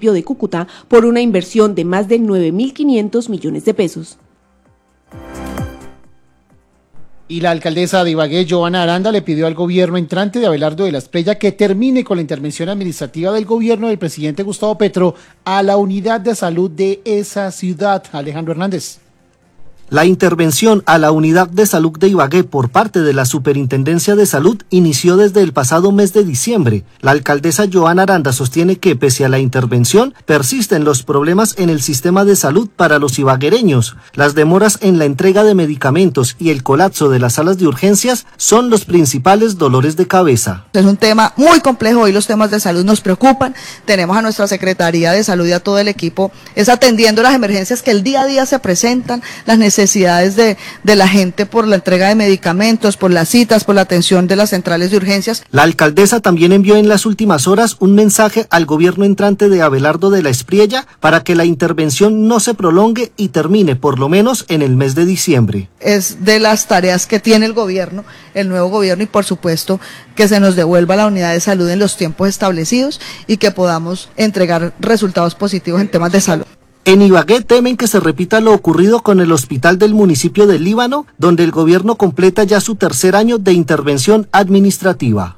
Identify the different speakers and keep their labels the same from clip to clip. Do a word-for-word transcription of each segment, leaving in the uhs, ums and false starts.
Speaker 1: municipio de Cúcuta por una inversión de más de nueve mil quinientos millones de pesos.
Speaker 2: Y la alcaldesa de Ibagué, Joana Aranda, le pidió al gobierno entrante de Abelardo de la Espriella que termine con la intervención administrativa del gobierno del presidente Gustavo Petro a la unidad de salud de esa ciudad. Alejandro Hernández.
Speaker 3: La intervención a la Unidad de Salud de Ibagué por parte de la Superintendencia de Salud inició desde el pasado mes de diciembre. La alcaldesa Joana Aranda sostiene que, pese a la intervención, persisten los problemas en el sistema de salud para los ibaguereños. Las demoras en la entrega de medicamentos y el colapso de las salas de urgencias son los principales dolores de cabeza.
Speaker 4: Es un tema muy complejo, hoy los temas de salud nos preocupan. Tenemos a nuestra Secretaría de Salud y a todo el equipo es atendiendo las emergencias que el día a día se presentan, las necesidades necesidades de, de la gente por la entrega de medicamentos, por las citas, por la atención de las centrales de urgencias.
Speaker 3: La alcaldesa también envió en las últimas horas un mensaje al gobierno entrante de Abelardo de la Espriella para que la intervención no se prolongue y termine por lo menos en el mes de diciembre.
Speaker 4: Es de las tareas que tiene el gobierno, el nuevo gobierno, y por supuesto que se nos devuelva la unidad de salud en los tiempos establecidos y que podamos entregar resultados positivos en temas de salud.
Speaker 3: En Ibagué temen que se repita lo ocurrido con el hospital del municipio de Líbano, donde el gobierno completa ya su tercer año de intervención administrativa.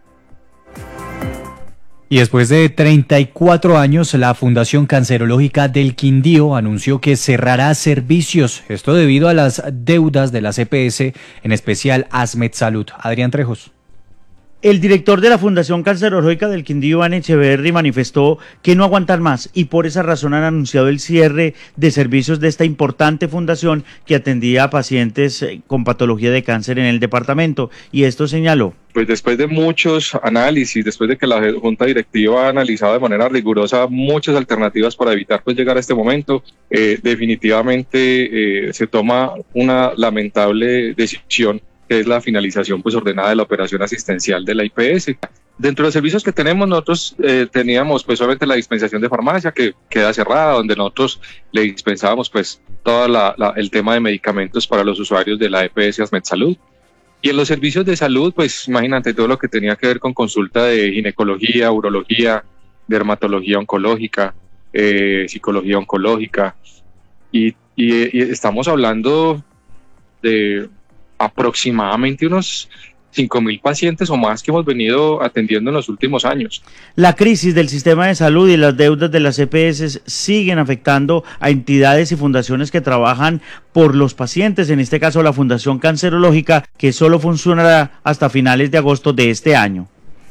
Speaker 5: Y después de treinta y cuatro años, la Fundación Cancerológica del Quindío anunció que cerrará servicios, esto debido a las deudas de la C P S, en especial Asmed Salud. Adrián Trejos.
Speaker 6: El director de la Fundación Cancerológica del Quindío, Iván Echeverri, manifestó que no aguantan más y por esa razón han anunciado el cierre de servicios de esta importante fundación que atendía a pacientes con patología de cáncer en el departamento, y esto señaló.
Speaker 7: Pues después de muchos análisis, después de que la Junta Directiva ha analizado de manera rigurosa muchas alternativas para evitar pues llegar a este momento, eh, definitivamente eh, se toma una lamentable decisión, que es la finalización pues ordenada de la operación asistencial de la I P S. Dentro de los servicios que tenemos, nosotros eh, teníamos pues solamente la dispensación de farmacia, que queda cerrada, donde nosotros le dispensábamos pues todo la, la, el tema de medicamentos para los usuarios de la E P S Asmed Salud. Y en los servicios de salud, pues imagínate todo lo que tenía que ver con consulta de ginecología, urología, dermatología oncológica, eh, psicología oncológica, y, y, y estamos hablando de aproximadamente unos cinco mil pacientes o más que hemos venido atendiendo en los últimos años.
Speaker 6: La crisis del sistema de salud y las deudas de las E P S siguen afectando a entidades y fundaciones que trabajan por los pacientes, en este caso la Fundación Cancerológica, que solo funcionará hasta finales de agosto de este año.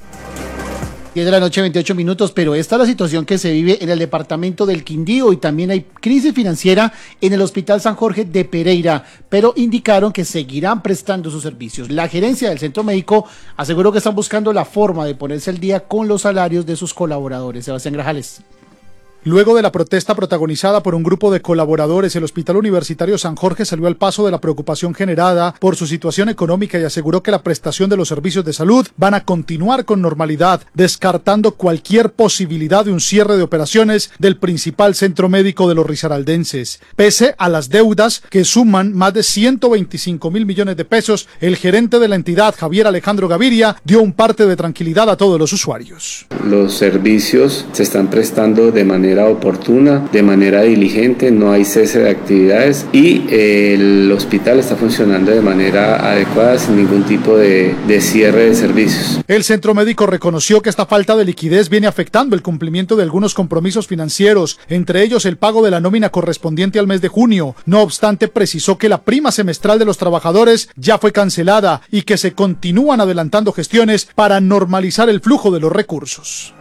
Speaker 2: diez de la noche, veintiocho minutos, pero esta es la situación que se vive en el departamento del Quindío, y también hay crisis financiera en el Hospital San Jorge de Pereira, pero indicaron que seguirán prestando sus servicios. La gerencia del centro médico aseguró que están buscando la forma de ponerse al día con los salarios de sus colaboradores. Sebastián Grajales.
Speaker 8: Luego de la protesta protagonizada por un grupo de colaboradores, el Hospital Universitario San Jorge salió al paso de la preocupación generada por su situación económica y aseguró que la prestación de los servicios de salud van a continuar con normalidad, descartando cualquier posibilidad de un cierre de operaciones del principal centro médico de los risaraldenses. Pese a las deudas que suman más de ciento veinticinco mil millones de pesos, el gerente de la entidad, Javier Alejandro Gaviria, dio un parte de tranquilidad a todos los usuarios.
Speaker 9: Los servicios se están prestando de manera oportuna, de manera diligente, no hay cese de actividades y eh, el hospital está funcionando de manera adecuada sin ningún tipo de, de cierre de servicios.
Speaker 8: El centro médico reconoció que esta falta de liquidez viene afectando el cumplimiento de algunos compromisos financieros, entre ellos el pago de la nómina correspondiente al mes de junio. No obstante, precisó que la prima semestral de los trabajadores ya fue cancelada y que se continúan adelantando gestiones para normalizar el flujo de los recursos.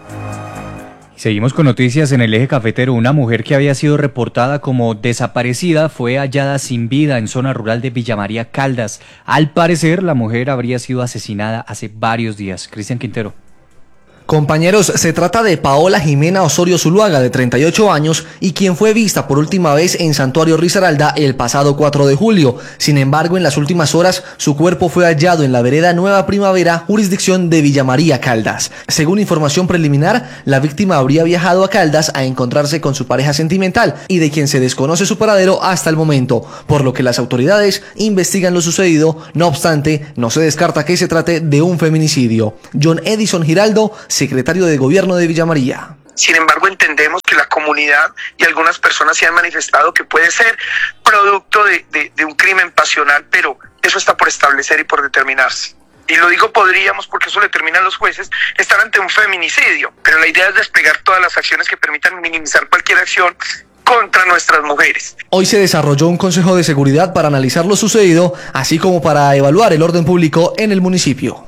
Speaker 5: Seguimos con noticias en el eje cafetero. Una mujer que había sido reportada como desaparecida fue hallada sin vida en zona rural de Villa María Caldas. Al parecer, la mujer habría sido asesinada hace varios días. Cristian Quintero.
Speaker 10: Compañeros, se trata de Paola Jimena Osorio Zuluaga, de treinta y ocho años, y quien fue vista por última vez en Santuario Risaralda el pasado cuatro de julio. Sin embargo, en las últimas horas, su cuerpo fue hallado en la vereda Nueva Primavera, jurisdicción de Villa María Caldas. Según información preliminar, la víctima habría viajado a Caldas a encontrarse con su pareja sentimental y de quien se desconoce su paradero hasta el momento, por lo que las autoridades investigan lo sucedido. No obstante, no se descarta que se trate de un feminicidio. John Edison Giraldo, secretario de Gobierno de Villa María.
Speaker 11: Sin embargo, entendemos que la comunidad y algunas personas se han manifestado que puede ser producto de, de, de un crimen pasional, pero eso está por establecer y por determinarse. Y lo digo podríamos porque eso lo determinan los jueces, estar ante un feminicidio, pero la idea es desplegar todas las acciones que permitan minimizar cualquier acción contra nuestras mujeres.
Speaker 10: Hoy se desarrolló un consejo de seguridad para analizar lo sucedido, así como para evaluar el orden público en el municipio.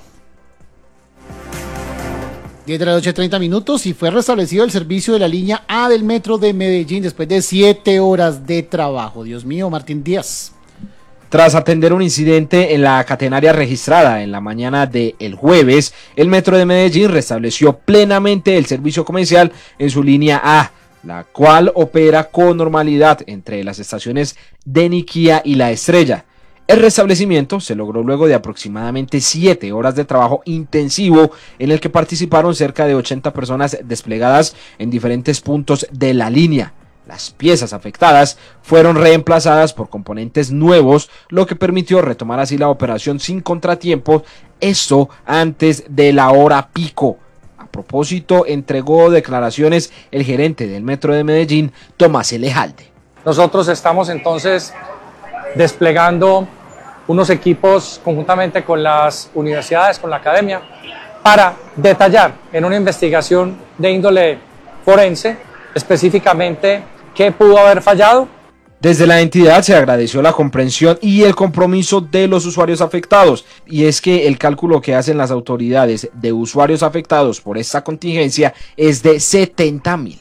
Speaker 2: diez de la noche, treinta minutos, y fue restablecido el servicio de la línea A del metro de Medellín después de siete horas de trabajo. Dios mío, Martín Díaz.
Speaker 12: Tras atender un incidente en la catenaria registrada en la mañana del jueves, el metro de Medellín restableció plenamente el servicio comercial en su línea A, la cual opera con normalidad entre las estaciones de Niquía y La Estrella. El restablecimiento se logró luego de aproximadamente siete horas de trabajo intensivo en el que participaron cerca de ochenta personas desplegadas en diferentes puntos de la línea. Las piezas afectadas fueron reemplazadas por componentes nuevos, lo que permitió retomar así la operación sin contratiempos, esto antes de la hora pico. A propósito, entregó declaraciones el gerente del Metro de Medellín, Tomás Elejalde.
Speaker 13: Nosotros estamos entonces desplegando unos equipos conjuntamente con las universidades, con la academia, para detallar en una investigación de índole forense específicamente qué pudo haber fallado.
Speaker 12: Desde la entidad se agradeció la comprensión y el compromiso de los usuarios afectados, y es que el cálculo que hacen las autoridades de usuarios afectados por esta contingencia es de setenta mil.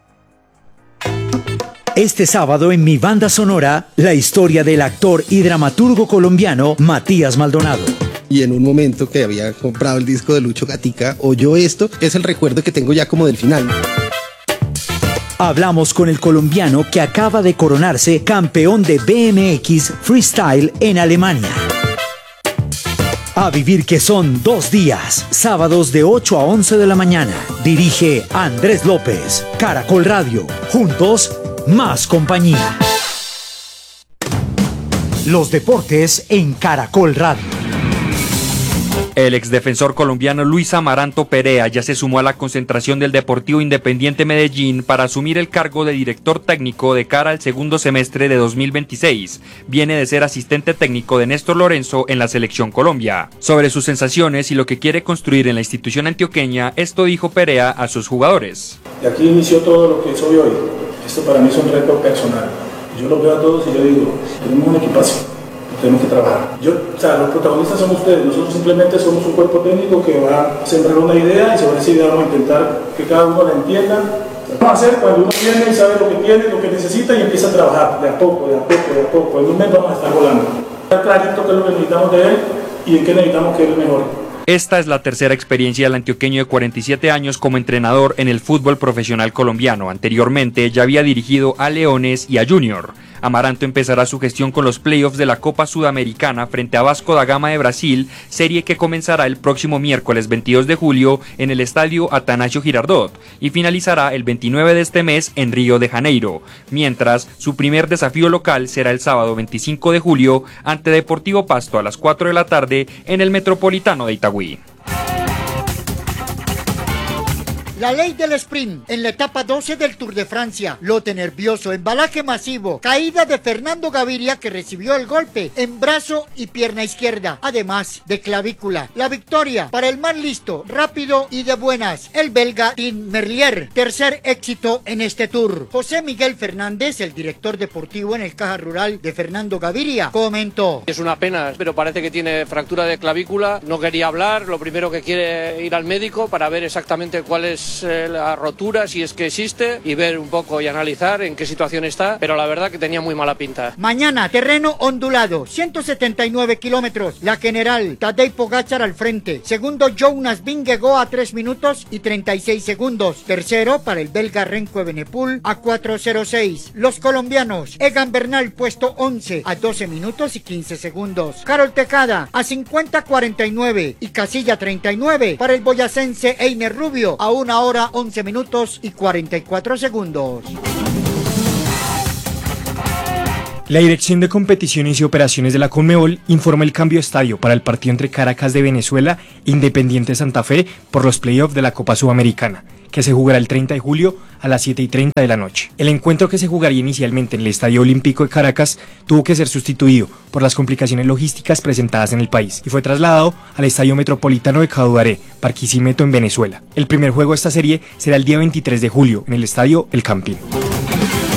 Speaker 14: Este sábado en Mi Banda Sonora, la historia del actor y dramaturgo colombiano Matías Maldonado.
Speaker 15: Y en un momento que había comprado el disco de Lucho Gatica, oyó esto, es el recuerdo que tengo ya como del final.
Speaker 14: Hablamos con el colombiano que acaba de coronarse campeón de B M X Freestyle en Alemania. A vivir que son dos días, sábados de ocho a once de la mañana. Dirige Andrés López, Caracol Radio. Juntos, más compañía. Los deportes en Caracol Radio.
Speaker 16: El exdefensor colombiano Luis Amaranto Perea ya se sumó a la concentración del Deportivo Independiente Medellín para asumir el cargo de director técnico de cara al segundo semestre de dos mil veintiséis. Viene de ser asistente técnico de Néstor Lorenzo en la Selección Colombia. Sobre sus sensaciones y lo que quiere construir en la institución antioqueña, esto dijo Perea a sus jugadores.
Speaker 17: De aquí inició todo lo que soy hoy. Esto para mí es un reto personal. Yo los veo a todos y yo digo, tenemos un equipazo. Tenemos que trabajar. Yo, o sea, los protagonistas somos ustedes, nosotros simplemente somos un cuerpo técnico que va a sembrar una idea y sobre esa idea vamos a intentar que cada uno la entienda. Vamos a hacer cuando uno tiene y sabe lo que tiene, lo que necesita y empieza a trabajar de a poco, de a poco, de a poco. En un mes vamos a estar volando. Está clarito qué es lo que necesitamos de él y en qué necesitamos que él mejore.
Speaker 16: Esta es la tercera experiencia del antioqueño de cuarenta y siete años como entrenador en el fútbol profesional colombiano. Anteriormente ya había dirigido a Leones y a Junior. Amaranto empezará su gestión con los playoffs de la Copa Sudamericana frente a Vasco da Gama de Brasil, serie que comenzará el próximo miércoles veintidós de julio en el estadio Atanasio Girardot y finalizará el veintinueve de este mes en Río de Janeiro, mientras su primer desafío local será el sábado veinticinco de julio ante Deportivo Pasto a las cuatro de la tarde en el Metropolitano de Itagüí.
Speaker 18: La ley del sprint en la etapa doce del Tour de Francia. Lote nervioso, embalaje masivo, caída de Fernando Gaviria que recibió el golpe en brazo y pierna izquierda, además de clavícula. La victoria para el más listo, rápido y de buenas, el belga Tim Merlier, tercer éxito en este Tour. José Miguel Fernández, el director deportivo en el Caja Rural de Fernando Gaviria, comentó:
Speaker 19: es una pena, pero parece que tiene fractura de clavícula, no quería hablar, lo primero que quiere ir al médico para ver exactamente cuál es la rotura, si es que existe, y ver un poco y analizar en qué situación está, pero la verdad que tenía muy mala pinta.
Speaker 18: Mañana, terreno ondulado, ciento setenta y nueve kilómetros, la general, Tadej Pogačar al frente, segundo Jonas Vingegaard a tres minutos y treinta y seis segundos, tercero para el belga Remco Evenepoel a cuatro cero seis, los colombianos, Egan Bernal puesto once a doce minutos y quince segundos, Carol Tejada a cincuenta cuarenta y nueve y casilla treinta y nueve para el boyacense Einer Rubio a una hora once minutos y cuarenta y cuatro segundos.
Speaker 20: La Dirección de Competiciones y Operaciones de la Conmebol informa el cambio de estadio para el partido entre Caracas de Venezuela e Independiente Santa Fe por los playoffs de la Copa Sudamericana, que se jugará el treinta de julio a las siete y treinta de la noche. El encuentro, que se jugaría inicialmente en el Estadio Olímpico de Caracas, tuvo que ser sustituido por las complicaciones logísticas presentadas en el país y fue trasladado al Estadio Metropolitano de Caudare, Barquisimeto, en Venezuela. El primer juego de esta serie será el día veintitrés de julio en el Estadio El Campín.